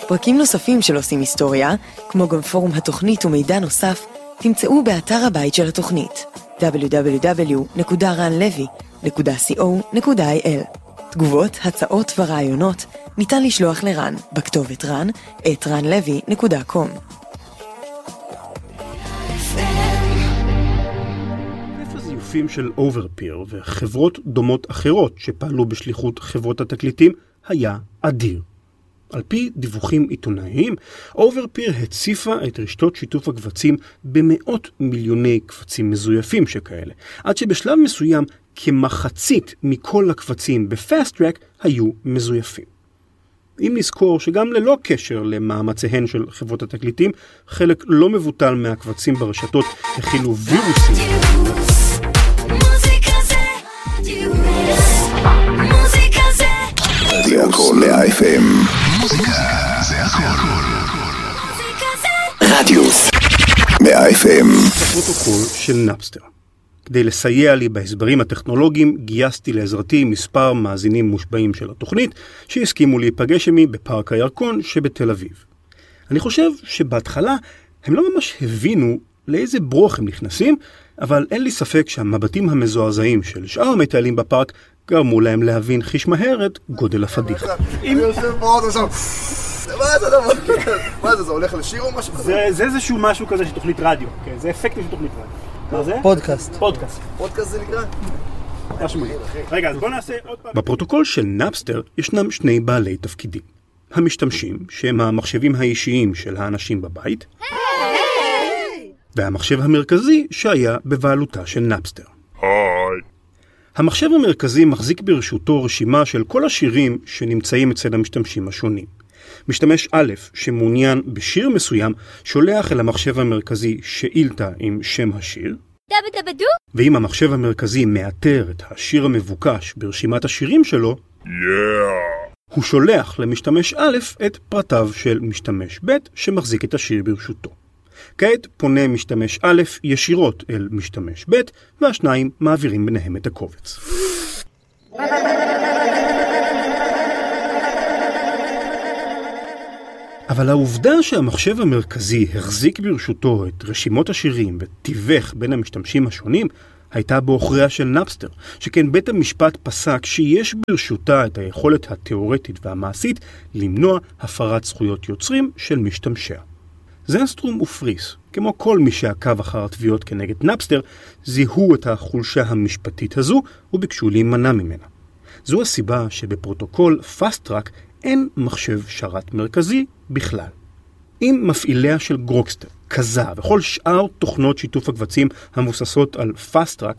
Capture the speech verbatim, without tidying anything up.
פרקים נוספים של עושים היסטוריה, כמו גם פורום התוכנית ומידע נוסף, תמצאו באתר הבית של התוכנית דאבליו דאבליו דאבליו נקודה רן לוי נקודה קו נקודה איי אל. תגובות, הצעות ורעיונות ניתן לשלוח לרן בכתובת רן את רן לוי נקודה קום. הזיופים של אוברפיר וחברות דומות אחרות שפעלו בשליחות חברות התקליטים היה אדיר. על פי דיווחים עיתונאיים, אוברפיר הציפה את רשתות שיתוף הקבצים במאות מיליוני קבצים מזויפים שכאלה, עד שבשלב מסוים כמחצית מכל הקבצים בפאסט טרק היו מזויפים. אם נזכור שגם ללא קשר למאמציהן של חברות התקליטים, חלק לא מבוטל מהקבצים ברשתות הכילו וירוסים. זה הכל ל-אף אם. מוזיקה זה הכל. רדיוס מ-אף אם. הפרוטוקול של נאפסטר. כדי לסייע לי בהסברים הטכנולוגיים, גייסתי לעזרתי מספר מאזינים מושבעים של התוכנית, שהסכימו להיפגש עמי בפארק הירקון שבתל אביב. אני חושב שבהתחלה הם לא ממש הבינו לאיזה ברוך הם נכנסים, אבל אין לי ספק שהמבטים המזועזעים של שאר המטיילים בפארק גרמו להם להבין חיש מהר את גודל הפדיחה. אני יושב פה עוד עכשיו. מה זה דבר? מה זה? זה הולך לשיר או משהו כזה? זה איזשהו משהו כזה של תוכנית רדיו. זה אפקט של תוכנית רדיו. מה זה? פודקאסט. פודקאסט. פודקאסט זה נקרא? רגע, אז בוא נעשה עוד פעם. בפרוטוקול של נאפסטר ישנם שני בעלי תפקידים. המשתמשים, שהם המחשבים האישיים של האנשים בבית, והמחשב המרכזי שהיה בבעלותה של נאפסטר. היי. המחשב המרכזי מחזיק ברשותו רשימה של כל השירים שנמצאים אצל המשתמשים השונים. משתמש א' שמעוניין בשיר מסוים שולח אל המחשב המרכזי שאילתה עם שם השיר. דבא דבא דו. ואם המחשב המרכזי מאתר את השיר המבוקש ברשימת השירים שלו, Yeah. הוא שולח למשתמש א' את פרטיו של משתמש ב' שמחזיק את השיר ברשותו. כעת פונה משתמש א' ישירות אל משתמש ב' והשניים מעבירים ביניהם את הקובץ. אבל העובדה שהמחשב המרכזי החזיק ברשותו את רשימות השירים ותיווך בין המשתמשים השונים הייתה באוכריה של נאפסטר, שכן בית המשפט פסק שיש ברשותה את היכולת התיאורטית והמעשית למנוע הפרת זכויות יוצרים של משתמשיה. זנסטרום ופריס, כמו כל מי שעקב אחר התביעות כנגד נאפסטר, זיהו את החולשה המשפטית הזו וביקשו להימנע ממנה. זו הסיבה שבפרוטוקול פאסט טראק אין מחשב שרת מרכזי בכלל. אם מפעיליה של גרוקסטר, קזה וכל שאר תוכנות שיתוף הקבצים המבוססות על פאסט טראק